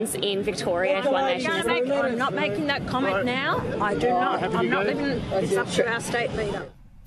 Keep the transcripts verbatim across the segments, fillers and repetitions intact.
in Victoria if One Nation is... Make, I'm not making that comment now. I do not. I'm not leaving. It's up to our state leader.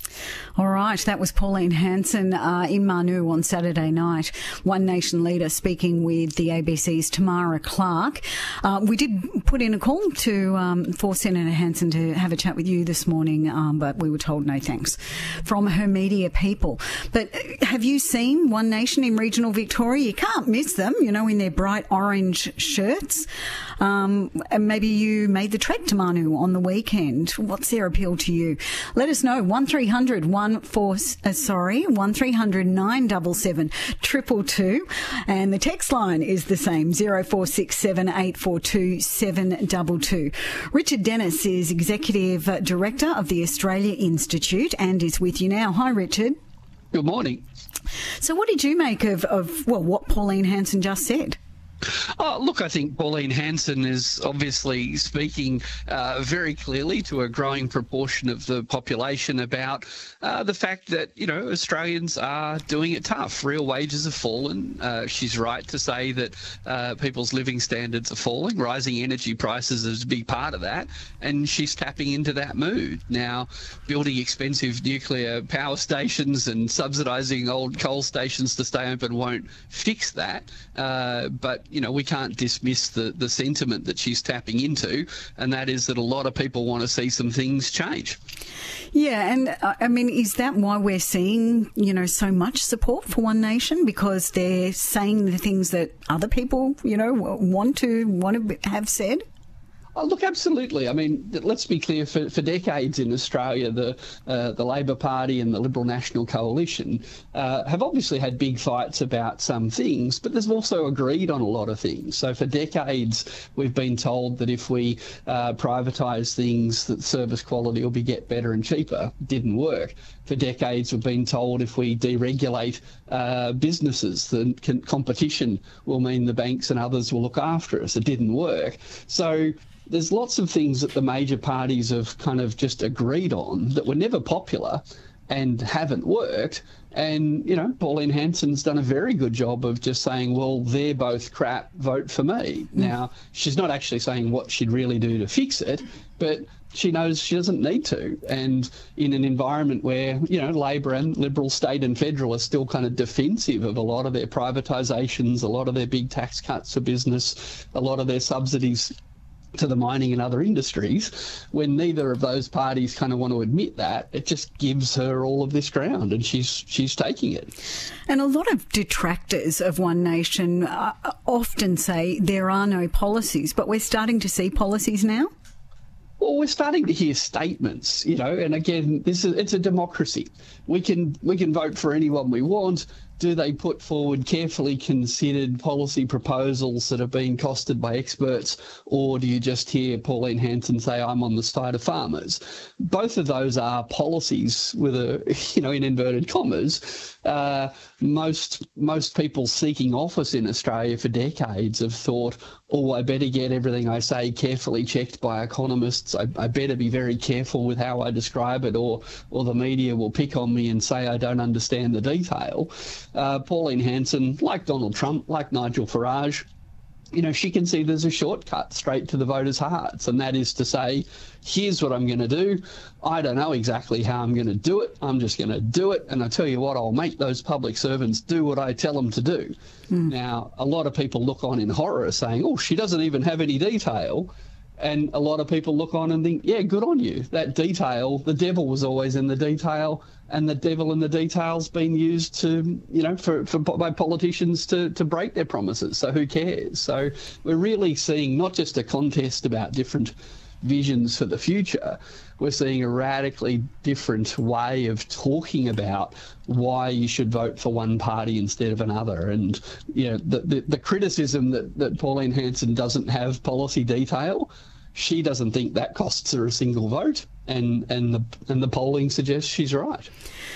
All right, that was Pauline Hanson uh, in Manu on Saturday night. One Nation leader speaking with the A B C's Tamara Clark. Uh, we did put in a call to um, for Senator Hanson to have a chat with you this morning, um, but we were told no thanks from her media people. But have you seen One Nation in regional Victoria? You can't miss them, you know, in their bright orange shirts. Um, and maybe you made the trek to Manu on the weekend. What's their appeal to you? Let us know. one three hundred one four uh, sorry one three hundred nine seven seven triple two, and the text line is the same zero four six seven eight four two seven two two. Richard Dennis is Executive Director of the Australia Institute and is with you now. Hi, Richard. Good morning. So, what did you make of, of well what Pauline Hanson just said? Oh, look, I think Pauline Hanson is obviously speaking uh, very clearly to a growing proportion of the population about uh, the fact that, you know, Australians are doing it tough. Real wages have fallen. Uh, she's right to say that uh, people's living standards are falling. Rising energy prices is a big part of that, and she's tapping into that mood. Now, building expensive nuclear power stations and subsidising old coal stations to stay open won't fix that, uh, but you know, we can't dismiss the, the sentiment that she's tapping into, and that is that a lot of people want to see some things change. Yeah, and uh, I mean, is that why we're seeing, you know, so much support for One Nation? Because they're saying the things that other people, you know, want to want to have said? Oh, look, absolutely. I mean, let's be clear, for, for decades in Australia, the uh, the Labor Party and the Liberal National Coalition uh, have obviously had big fights about some things, but they've also agreed on a lot of things. So for decades, we've been told that if we uh, privatise things, that service quality will be get better and cheaper. Didn't work. For decades, we've been told if we deregulate uh, businesses, then competition will mean the banks and others will look after us. It didn't work. So there's lots of things that the major parties have kind of just agreed on that were never popular and haven't worked. And, you know, Pauline Hanson's done a very good job of just saying, well, they're both crap, vote for me. Mm. Now, she's not actually saying what she'd really do to fix it, but she knows she doesn't need to. And in an environment where, you know, Labor and Liberal, state and federal are still kind of defensive of a lot of their privatisations, a lot of their big tax cuts for business, a lot of their subsidies to the mining and other industries, when neither of those parties kind of want to admit that, it just gives her all of this ground, and she's she's taking it. And a lot of detractors of One Nation uh, often say there are no policies, but we're starting to see policies now. Well, we're starting to hear statements, you know, and again, this is it's a democracy. We can we can vote for anyone we want. Do they put forward carefully considered policy proposals that have been costed by experts, or do you just hear Pauline Hanson say, I'm on the side of farmers? Both of those are policies with a, you know, in inverted commas. Uh, most most people seeking office in Australia for decades have thought, oh, I better get everything I say carefully checked by economists. I, I better be very careful with how I describe it, or or the media will pick on me and say I don't understand the detail. Uh, Pauline Hanson, like Donald Trump, like Nigel Farage, you know, she can see there's a shortcut straight to the voters' hearts, and that is to say, here's what I'm going to do. I don't know exactly how I'm going to do it. I'm just going to do it, and I tell you what, I'll make those public servants do what I tell them to do. Mm. Now, a lot of people look on in horror saying, oh, she doesn't even have any detail. And a lot of people look on and think, yeah, good on you. That detail, the devil was always in the detail, and the devil in the detail's been used to, you know, for, for by politicians to, to break their promises. So who cares? So we're really seeing not just a contest about different visions for the future. We're seeing a radically different way of talking about why you should vote for one party instead of another. And, you know, the, the, the criticism that, that Pauline Hanson doesn't have policy detail, she doesn't think that costs her a single vote. And, and, the, and the polling suggests she's right.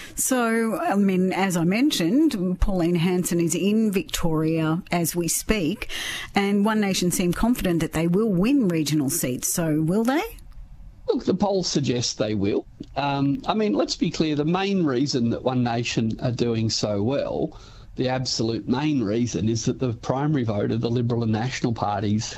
So, I mean, as I mentioned, Pauline Hanson is in Victoria as we speak, and One Nation seem confident that they will win regional seats. So will they? Look, the polls suggest they will. Um, I mean, let's be clear, the main reason that One Nation are doing so well the absolute main reason is that the primary vote of the Liberal and National parties